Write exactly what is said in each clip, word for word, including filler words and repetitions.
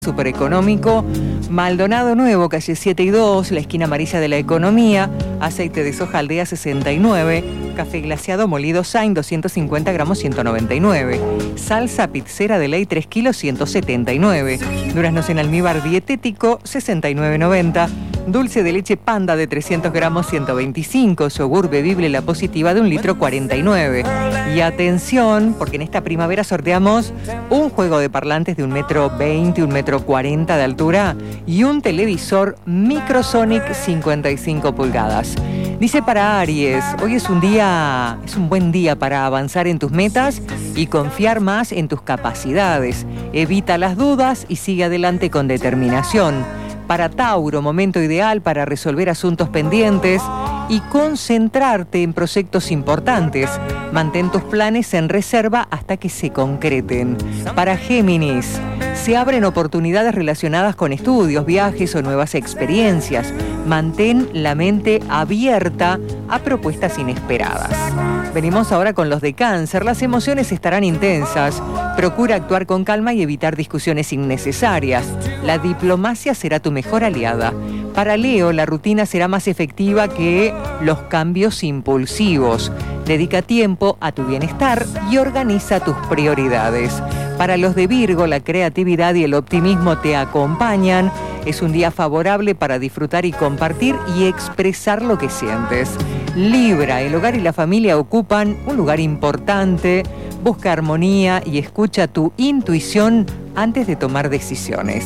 Súper económico, Maldonado Nuevo, calle siete y dos, la esquina amarilla de la economía, aceite de soja Aldea sesenta y nueve, café glaseado molido Sain doscientos cincuenta gramos ciento noventa y nueve, salsa pizzera de ley tres kilos ciento setenta y nueve, duraznos en almíbar dietético sesenta y nueve noventa, dulce de leche Panda de trescientos gramos ciento veinticinco, yogur bebible La Positiva de un litro cuarenta y nueve. Y atención, porque en esta primavera sorteamos un juego de parlantes de un metro veinte, un metro cuarenta de altura y un televisor Microsonic cincuenta y cinco pulgadas. Dice para Aries, hoy es un día, es un buen día para avanzar en tus metas y confiar más en tus capacidades. Evita las dudas y sigue adelante con determinación. Para Tauro, momento ideal para resolver asuntos pendientes y concentrarte en proyectos importantes. Mantén tus planes en reserva hasta que se concreten. Para Géminis, se abren oportunidades relacionadas con estudios, viajes o nuevas experiencias. Mantén la mente abierta a propuestas inesperadas. Venimos ahora con los de Cáncer. Las emociones estarán intensas. Procura actuar con calma y evitar discusiones innecesarias. La diplomacia será tu mejor aliada. Para Leo, la rutina será más efectiva que los cambios impulsivos. Dedica tiempo a tu bienestar y organiza tus prioridades. Para los de Virgo, la creatividad y el optimismo te acompañan. Es un día favorable para disfrutar y compartir y expresar lo que sientes. Libra, el hogar y la familia ocupan un lugar importante. Busca armonía y escucha tu intuición antes de tomar decisiones.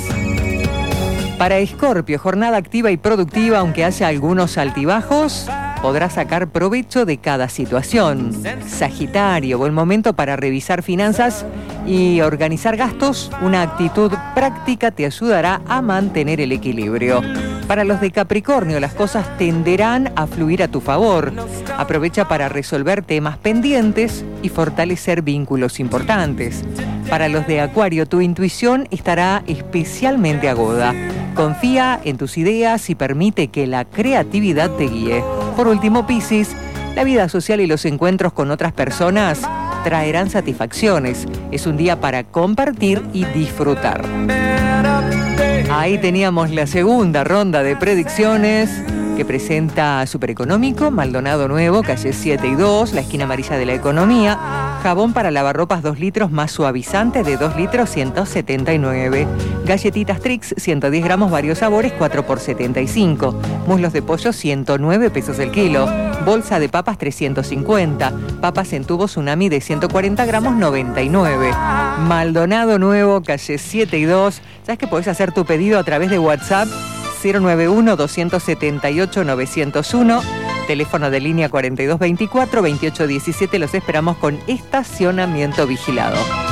Para Escorpio, jornada activa y productiva, aunque haya algunos altibajos, podrás sacar provecho de cada situación. Sagitario, buen momento para revisar finanzas y organizar gastos. Una actitud práctica te ayudará a mantener el equilibrio. Para los de Capricornio, las cosas tenderán a fluir a tu favor. Aprovecha para resolver temas pendientes y fortalecer vínculos importantes. Para los de Acuario, tu intuición estará especialmente aguda. Confía en tus ideas y permite que la creatividad te guíe. Por último, Piscis, la vida social y los encuentros con otras personas traerán satisfacciones. Es un día para compartir y disfrutar. Ahí teníamos la segunda ronda de predicciones que presenta Súper Económico, Maldonado Nuevo, calle siete y dos, la esquina amarilla de la economía. Jabón para lavarropas dos litros más suavizante de dos litros ciento setenta y nueve. Galletitas Trix ciento diez gramos varios sabores cuatro por setenta y cinco. Muslos de pollo ciento nueve pesos el kilo. Bolsa de papas trescientos cincuenta. Papas en tubo Tsunami de ciento cuarenta gramos noventa y nueve. Maldonado Nuevo, calle siete y dos. ¿Sabes que podés hacer tu pedido a través de WhatsApp? cero nueve uno, dos siete ocho, nueve cero uno, teléfono de línea cuarenta y dos veinticuatro, veintiocho diecisiete, los esperamos con estacionamiento vigilado.